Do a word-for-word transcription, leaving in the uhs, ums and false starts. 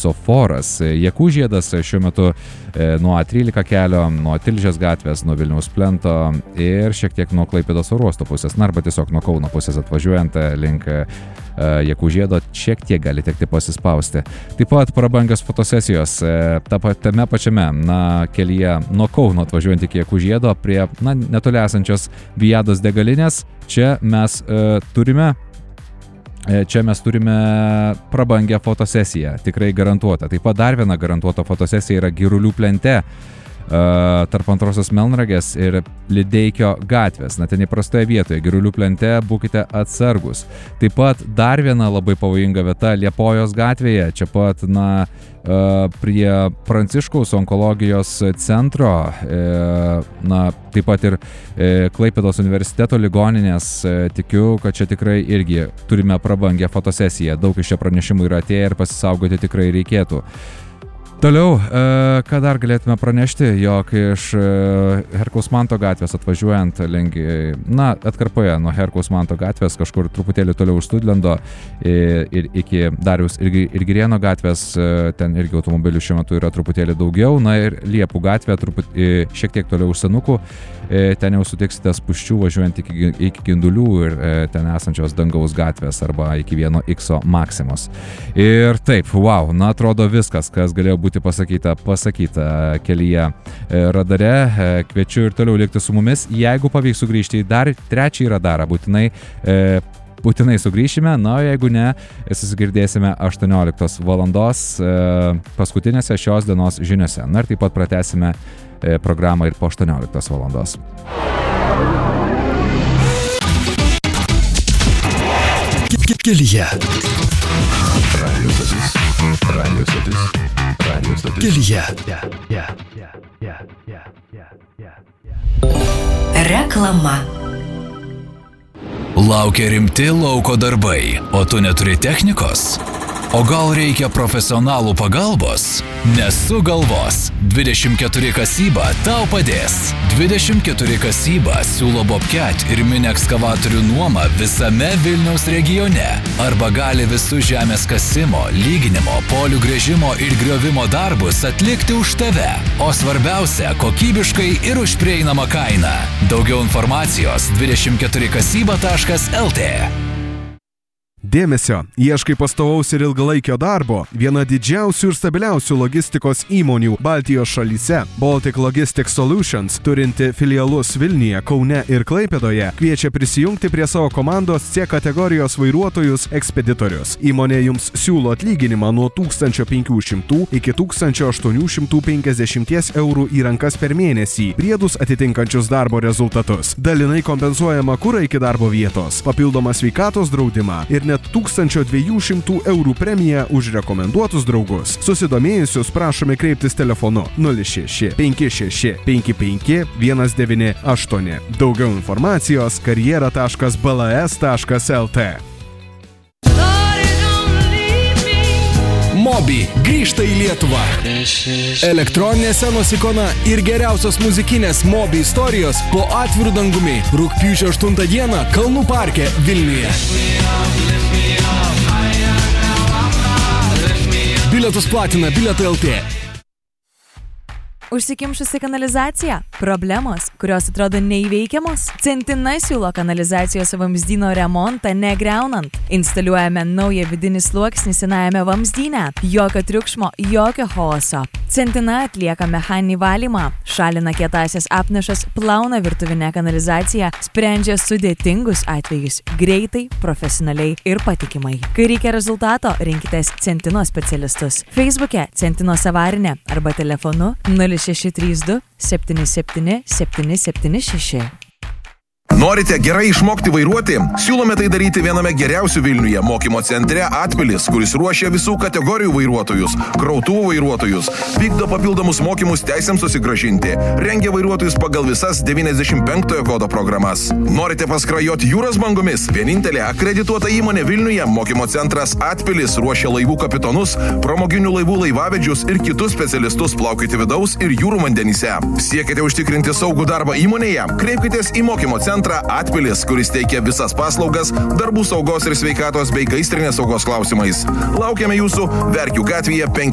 šviesoforas. Jakų žiedas šiuo metu nuo A trylika kelio, nuo Tilžės gatvės, nuo Vilniaus plento ir šiek tiek nuo Klaipėdos oro uosto pusės, na arba tiesiog nuo Kauno pusės atvažiuojant link Jakų žiedo šiek tiek gali tekti pasispausti. Taip pat prabangios fotosesijos tame pačiame na, kelyje nuo Kauno atvažiuojant iki Jakų žiedo prie na, netoli esančios Vijados degalinės. Čia mes e, turime Čia mes turime prabangę fotosesiją, tikrai garantuota. Taip pat dar viena garantuota fotosesija yra Girulių plente, tarp Antrosios Melnragės ir Lideikio gatvės. Na, ten įprastoje vietoje, Girulių plente, būkite atsargus. Taip pat dar viena labai pavojinga vieta Liepojos gatvėje, čia pat, na, prie Pranciškaus onkologijos centro, na, taip pat ir Klaipėdos universiteto ligoninės. Tikiu, kad čia tikrai irgi turime prabangę fotosesiją. Daug iš čia pranešimų yra atėję ir pasisaugoti tikrai reikėtų. Toliau, ką dar galėtume pranešti, jog iš Herkaus Manto gatvės atvažiuojant link, na, atkarpoje nuo Herkaus Manto gatvės, kažkur truputėlį toliau už Studlendo ir iki Dariaus ir Girėno gatvės, ten irgi automobilių šiuo metu yra truputėlį daugiau, na ir Liepų gatvė truputį šiek tiek toliau už Senukų, ten jau sutiksite spūsčių važiuojant iki, iki Gindulių ir ten esančios Dangaus gatvės arba iki vieno X Maksimos. Ir taip, wow, na atrodo viskas, kas galėjo būti pasakyta, pasakyta kelyje radare. Kviečiu ir toliau likti su mumis. Jeigu pavyks sugrįžti į dar trečiąjį radarą, būtinai, e, būtinai sugrįšime. Na, jeigu ne, susigirdėsime aštuonioliktos valandos e, paskutinėse šios dienos žiniose. Na ir taip pat pratęsime e, programą ir po aštuonioliktos valandos. Kelyje. Radio stotis. Radio stotis. Radio stotis. Kelyje. Reklama. Laukia rimti lauko darbai, o tu neturi technikos? O gal reikia profesionalų pagalbos? Nesugalvos. dvidešimt keturi kasyba tau padės. dvidešimt keturi kasyba siūlo Bobcat ir mini ekskavatorių nuomą visame Vilniaus regione. Arba gali visus žemės kasimo, lyginimo, polių gręžimo ir griovimo darbus atlikti už tave. O svarbiausia, kokybiškai ir už prieinamą kainą. Daugiau informacijos dvidešimt keturi kasyba taškas el tė. Dėmesio, ieškai pastovaus ir ilgalaikio darbo. Viena didžiausių ir stabiliausių logistikos įmonių Baltijos šalyse, Baltic Logistics Solutions, turinti filialus Vilniuje, Kaune ir Klaipėdoje, kviečia prisijungti prie savo komandos C kategorijos vairuotojus ekspeditorius. Įmonė jums siūlo atlyginimą nuo tūkstančio penkių šimtų iki tūkstančio aštuonių šimtų penkiasdešimties eurų į rankas per mėnesį, priedus atitinkančius darbo rezultatus, dalinai kompensuojama kurą iki darbo vietos, papildomą sveikatos draudimą ir net tūkstančio dviejų šimtų eurų premiją už rekomenduotus draugus. Susidomėjusius prašome kreiptis telefonu nulis šeši penki šeši penki penki vienas devyni aštuoni. Daugiau informacijos karjera taškas b l s taškas el tė. Mobi grįžta į Lietuvą. Elektroninė scenos ikona ir geriausios muzikinės Mobi istorijos po atviru dangumi. Rugpjūčio aštuntą dieną Kalnų parke Vilniuje. Bilietus platina Bilietai el tė. Užsikimšusi kanalizacija? Problemos, kurios atrodo neįveikiamos? Centina siūlo kanalizacijos vamzdyno remontą negriaunant. Instaliuojame naują vidinį sluoksnį senajame vamzdyne. Jokio triukšmo, jokio chaoso. Centina atlieka mechaninį valymą, šalina kietąsias apnašas, plauna virtuvinę kanalizaciją, sprendžia sudėtingus atvejus greitai, profesionaliai ir patikimai. Kai reikia rezultato, rinkitės Centino specialistus. Facebook'e Centinos avarinė arba telefonu nulis šeši trys du septyni septyni septyni septyni šeši. Norite gerai išmokti vairuoti? Siūlome tai daryti viename geriausių Vilniuje mokymo centre Atpilis, kuris ruošia visų kategorijų vairuotojus, krautuvų vairuotojus, vykdo papildomus mokymus teisėms susigrąžinti, rengia vairuotojus pagal visas devyniasdešimt penktojo kodo programas. Norite paskrajoti jūros bangomis? Vienintelė akredituota įmonė Vilniuje mokymo centras Atpilis ruošia laivų kapitonus, pramoginių laivų laivavedžius ir kitus specialistus plaukyti vidaus ir jūrų vandenyse. Siekite užtikrinti saugų darbą įmonėje? Kreipkitės į mokymo centrą Atpilis, kuris teikia visas paslaugas darbų saugos ir sveikatos bei gaisrinės saugos klausimais. Laukiame jūsų Verkių gatvėje penki.